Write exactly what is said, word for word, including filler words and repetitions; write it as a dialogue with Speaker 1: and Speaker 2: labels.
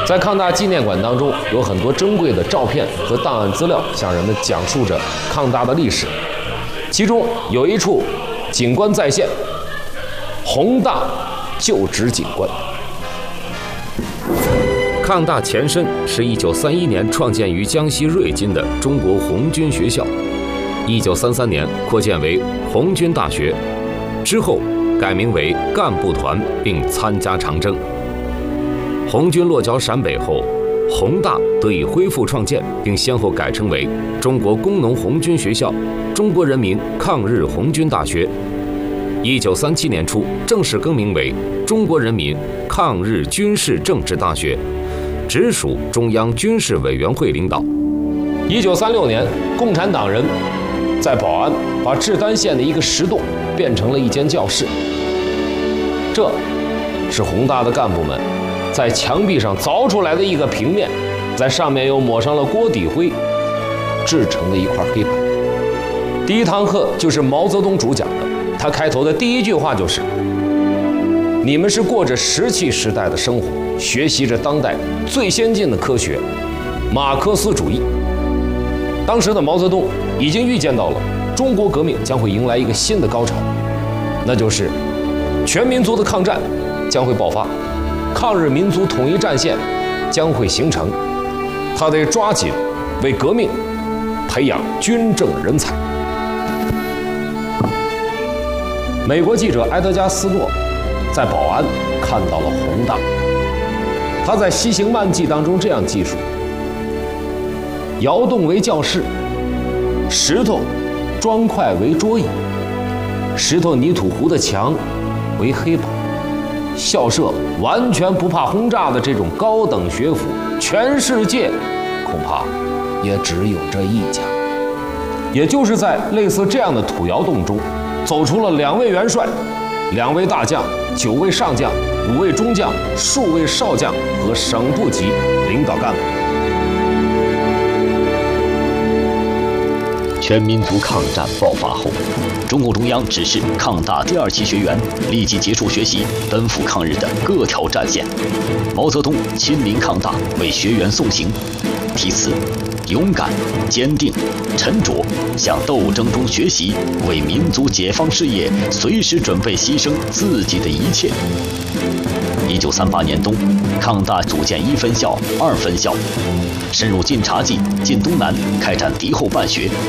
Speaker 1: 在抗大纪念馆当中，有很多珍贵的照片和档案资料，向人们讲述着抗大的历史。其中有一处景观再现，宏大就职景观。抗大前身是一九三一年创建于江西瑞金的中国红军学校，一九三三年扩建为红军大学，之后改名为干部团，并参加长征。红军落脚陕北后，宏大得以恢复创建，并先后改称为中国工农红军学校、中国人民抗日红军大学。一九三七年初正式更名为中国人民抗日军事政治大学，直属中央军事委员会领导。一九三六年，共产党人在保安把志丹县的一个石洞变成了一间教室，这是宏大的干部们在墙壁上凿出来的一个平面，在上面又抹上了锅底灰制成的一块黑板。第一堂课就是毛泽东主讲的，他开头的第一句话就是：你们是过着石器时代的生活，学习着当代最先进的科学马克思主义。当时的毛泽东已经预见到了中国革命将会迎来一个新的高潮，那就是全民族的抗战将会爆发，抗日民族统一战线将会形成。他得抓紧为革命培养军政人才。美国记者埃德加·斯诺在保安看到了宏大，他在《西行漫记》当中这样记述：窑洞为教室，石头砖块为桌椅，石头泥土糊的墙为黑板。校舍完全不怕轰炸的这种高等学府，全世界恐怕也只有这一家。也就是在类似这样的土窑洞中，走出了两位元帅、两位大将、九位上将、五位中将、数位少将和省部级领导干部。
Speaker 2: 全民族抗战爆发后，中共中央指示抗大第二期学员立即结束学习，奔赴抗日的各条战线。毛泽东亲临抗大为学员送行，题词：勇敢、坚定、沉着，向斗争中学习，为民族解放事业随时准备牺牲自己的一切。一九三八年冬，抗大组建一分校、二分校，深入晋察冀、晋东南，开展敌后办学，